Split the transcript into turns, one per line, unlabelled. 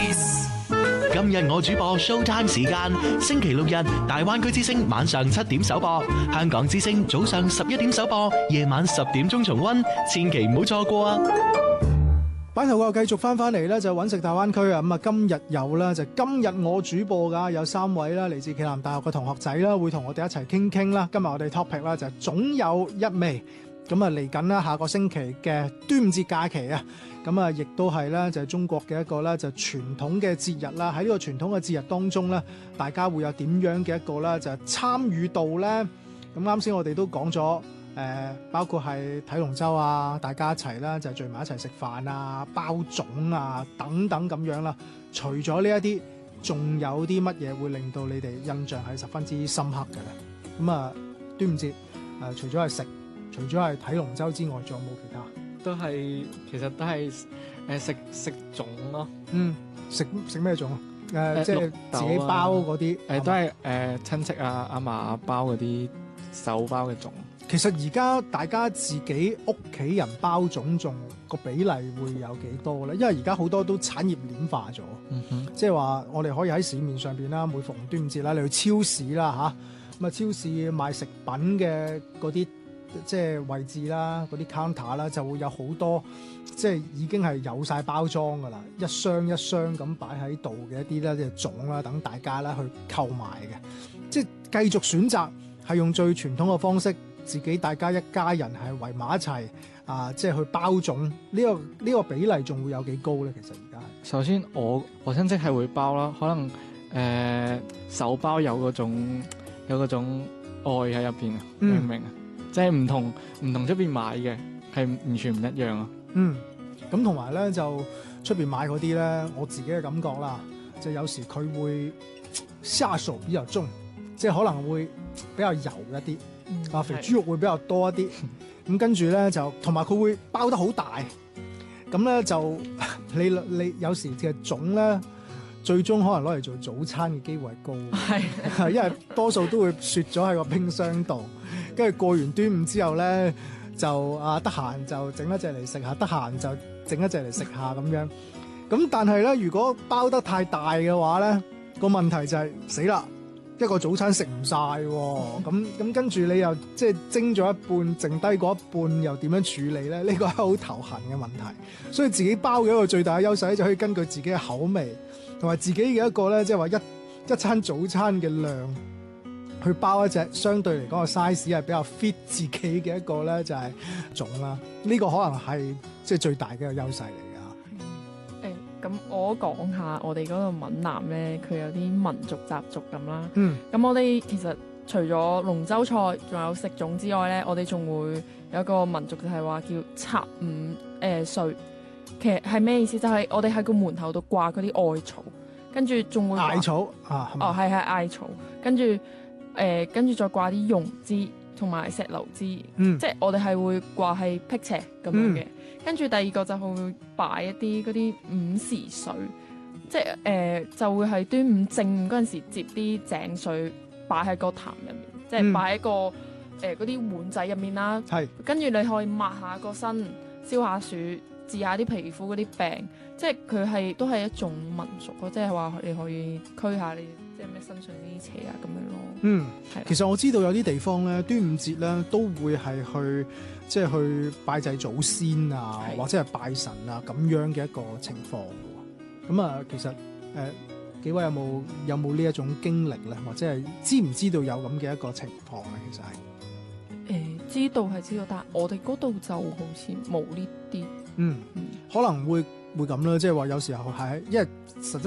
今日我主播 Showtime 時間，星期六日大灣區之聲晚上7點首播，香港之聲早上11點首播，夜晚10點鐘重溫，千祈唔好錯過啊！
版頭我繼續翻嚟咧，就揾食大灣區啊！咁啊，今日有啦，就今日我主播噶有3位啦，嚟自暨南大學嘅同學仔啦，會同我哋一齊傾啦。今日我哋 topic 啦就總有一味。咁啊，嚟緊啦，下個星期嘅端午節假期啊，咁啊，亦都係咧就係中國嘅一個咧就傳統嘅節日啦。喺呢個傳統嘅節日當中咧，大家會有點樣嘅一個咧就係參與度咧？咁啱先我哋都講咗。包括係睇龍舟啊，大家一齊啦，就聚埋一齊食飯啊、包粽啊等等咁樣啦。除咗呢一啲，仲有啲乜嘢會令到你哋印象係十分之深刻嘅咧？咁啊，端午節除咗係食，除咗係睇龍舟之外，仲有冇其他？
其實都係食粽咯。
食咩粽啊？即係自己包嗰啲。
都係親戚啊、阿嫲阿包嗰啲手包嘅粽。
其實而家大家自己屋企人包粽粽個比例會有幾多咧？因為而家好多都產業鏈化咗，即係話我哋可以喺市面上邊啦，每逢端午節啦，你去超市啦嚇，咁啊超市賣食品嘅嗰啲即係位置啦，嗰啲 counter 啦，就會有好多即係已經係有晒包裝噶啦，一箱一箱咁擺喺度嘅一啲咧即係粽啦，等大家咧去購買嘅，即係繼續選擇係用最傳統嘅方式。自己大家一家人係圍埋一齊即係去包粽，呢個比例仲會有幾高咧？其實而家
首先我親戚係會包啦，可能手包有嗰種愛喺入邊啊，明唔明啊？即係唔同出邊買嘅係完全唔一樣啊。
咁同埋咧就出邊買嗰啲咧，我自己嘅感覺啦，就有時佢會下手比較重，即係可能會比較油一啲。肥豬肉會比較多一啲，咁跟住咧就同埋佢會包得好大，咁咧就你有時嘅粽咧，最終可能攞嚟做早餐嘅機會係高，係因為多數都會雪咗喺個冰箱度，跟住過完端午之後咧就得閒就整一隻嚟食下，得閒就整一隻嚟食下咁樣。咁但係咧，如果包得太大嘅話咧，個問題就係死啦。一個早餐食唔晒喎，咁跟住你又即係蒸咗一半，剩低嗰一半又點樣處理咧？呢個係好頭痕嘅問題。所以自己包嘅一個最大嘅優勢咧，就可以根據自己嘅口味同埋自己嘅一個咧，即係話一餐早餐嘅量去包一隻相對嚟講個 size 係比較 fit 自己嘅一個咧，就係粽啦。呢個可能係即係最大嘅一個優勢嚟。
咁我講下我哋嗰個閩南咧，佢有啲民族習俗咁啦。咁我哋其實除咗龍舟賽，仲有食粽之外咧，我哋仲會有一個民族就係話叫插五歲。其實係咩意思？就係我哋喺個門口度掛嗰啲艾草，跟住仲會
艾草啊，
係艾草，跟住再掛啲榕枝同埋石榴枝，即係我哋係會掛係辟邪咁樣嘅。跟住第二個就會擺一啲嗰啲午時水，即係就會係端午正嗰陣時接啲井水擺喺個壇入面，即係擺喺個嗰啲碗仔入面啦。跟住你可以抹下個身，消下暑，治下啲皮膚嗰啲病，即係佢都係一種民俗咯，即係話你可以驅下你即係咩身上啲邪啊咁樣咯。
其實我知道有啲地方咧，端午節咧都會係去即係去拜祭祖先啊，或者係拜神啊咁樣嘅一個情況嘅。咁啊，其實幾位有冇呢一種經歷咧，或者係知唔知道有咁嘅一個情況咧？其實係
知道係知道，但係我哋嗰度就好似冇呢啲。
可能會咁啦，即係話有時候係因為實質